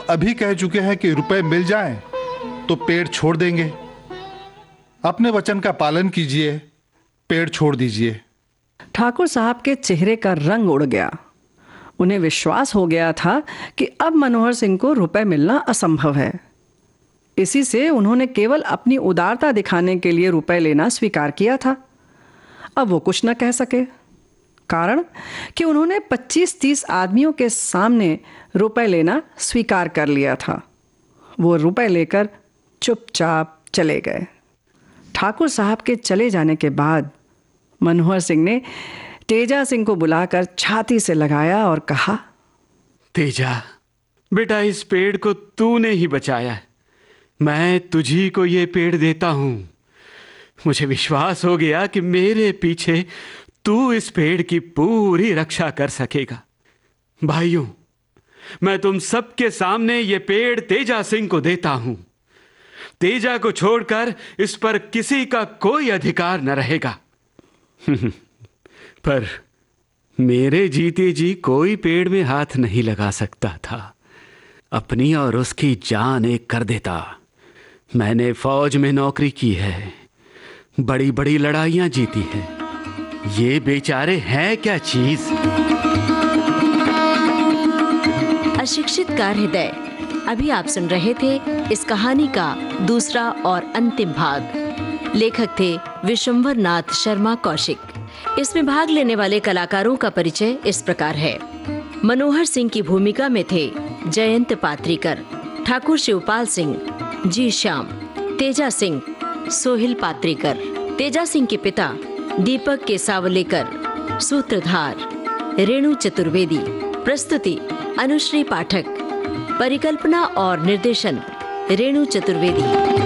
आप अभी कह चुके हैं कि रुपए मिल जाएं तो पेड़ छोड़ देंगे। अपने वचन का पालन कीजिए, पेड़ छोड़ दीजिए। ठाकुर साहब के चेहरे का रंग उड़ गया। उन्हें विश्वास हो गया था कि अब मनोहर सिंह को रुपए मिलना असंभव है। इसी से उन्होंने केवल अपनी उदारता दिखाने के लिए रुपए लेना स्वीकार किया था। अब वो कुछ न कह सके, कारण कि उन्होंने 25-30 आदमियों के सामने रुपए लेना स्वीकार कर लिया था। वो रुपए लेकर चुपचाप चले गए। ठाकुर साहब के चले जाने के बाद मनोहर सिंह ने तेजा सिंह को बुलाकर छाती से लगाया और कहा, तेजा बेटा, इस पेड़ को तूने ही बचाया है। मैं तुझी को ये पेड़ देता हूं। मुझे विश्वास हो गया कि मेरे पीछे तू इस पेड़ की पूरी रक्षा कर सकेगा। भाइयों, मैं तुम सबके सामने ये पेड़ तेजा सिंह को देता हूं। तेजा को छोड़कर इस पर किसी का कोई अधिकार न रहेगा। पर मेरे जीते जी कोई पेड़ में हाथ नहीं लगा सकता था। अपनी और उसकी जान एक कर देता। मैंने फौज में नौकरी की है, बड़ी बड़ी लड़ाइयां जीती हैं। ये बेचारे हैं क्या चीज। अशिक्षित का हृदय। अभी आप सुन रहे थे इस कहानी का दूसरा और अंतिम भाग। लेखक थे विशंभर नाथ शर्मा कौशिक। इसमें भाग लेने वाले कलाकारों का परिचय इस प्रकार है। मनोहर सिंह की भूमिका में थे जयंत पात्रीकर, ठाकुर शिवपाल सिंह, जी श्याम, तेजा सिंह, सोहिल पात्रीकर, तेजा सिंह के पिता दीपक के सावलेकर, सूत्रधार रेणु चतुर्वेदी, प्रस्तुति अनुश्री पाठक, परिकल्पना और निर्देशन रेणु चतुर्वेदी।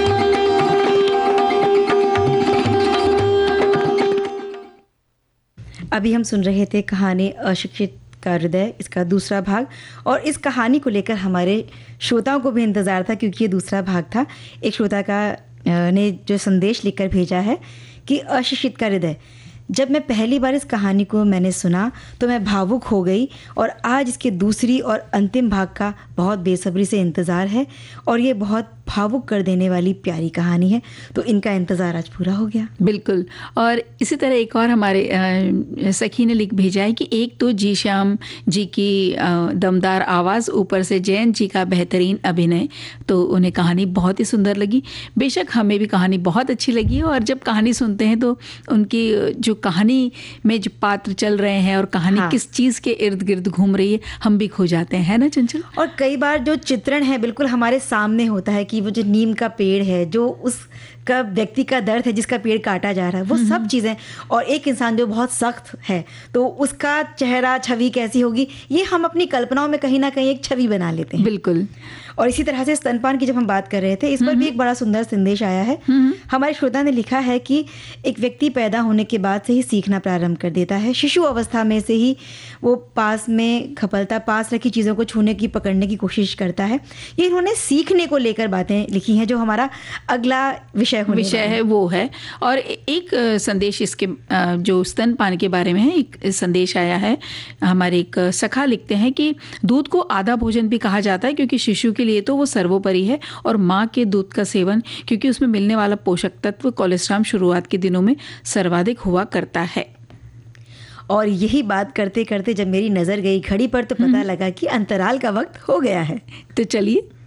अभी हम सुन रहे थे कहानी अशिक्षित का हृदय, इसका दूसरा भाग। और इस कहानी को लेकर हमारे श्रोताओं को भी इंतज़ार था, क्योंकि ये दूसरा भाग था। एक श्रोता का ने जो संदेश लिखकर भेजा है कि अशिक्षित का हृदय, जब मैं पहली बार इस कहानी को मैंने सुना तो मैं भावुक हो गई, और आज इसके दूसरी और अंतिम भाग का बहुत बेसब्री से इंतज़ार है। और ये बहुत भावुक कर देने वाली प्यारी कहानी है, तो इनका इंतज़ार आज पूरा हो गया। बिल्कुल। और इसी तरह एक और हमारे सखी ने लिख भेजा है कि एक तो जी श्याम जी की दमदार आवाज़, ऊपर से जयंत जी का बेहतरीन अभिनय, तो उन्हें कहानी बहुत ही सुंदर लगी। बेशक हमें भी कहानी बहुत अच्छी लगी, और जब कहानी सुनते हैं तो उनकी जो कहानी में जो पात्र चल रहे हैं और कहानी किस चीज़ के इर्द गिर्द घूम रही है, हम भी खो जाते हैं, है ना चंचल। और कई बार जो चित्रण है बिल्कुल हमारे सामने होता है कि वो जो नीम का पेड़ है, जो उसका व्यक्ति का दर्द है जिसका पेड़ काटा जा रहा है, वो सब चीज़ें, और एक इंसान जो बहुत सख्त है तो उसका चेहरा छवि कैसी होगी, ये हम अपनी कल्पनाओं में कहीं ना कहीं एक छवि बना लेते हैं। बिल्कुल। और इसी तरह से स्तनपान की जब हम बात कर रहे थे, इस पर भी एक बड़ा सुंदर संदेश आया है। हमारे श्रोता ने लिखा है कि एक व्यक्ति पैदा होने के बाद से ही सीखना प्रारंभ कर देता है। शिशु अवस्था में से ही वो पास में खपलता, पास रखी चीज़ों को छूने की, पकड़ने की कोशिश करता है। ये इन्होंने सीखने को लेकर बातें लिखी हैं, जो हमारा अगला विषय है वो है। और एक संदेश इसके जो स्तनपान के बारे में है, एक संदेश आया है। हमारे एक सखा लिखते हैं कि दूध को आधा भोजन भी कहा जाता है, क्योंकि शिशु के लिए तो वो सर्वोपरि है, और माँ के दूध का सेवन, क्योंकि उसमें मिलने वाला पोषक तत्व कोलेस्ट्रॉल शुरुआत के दिनों में सर्वाधिक हुआ करता है। और यही बात करते करते जब मेरी नज़र गई घड़ी पर, तो पता लगा कि अंतराल का वक्त हो गया है। तो चलिए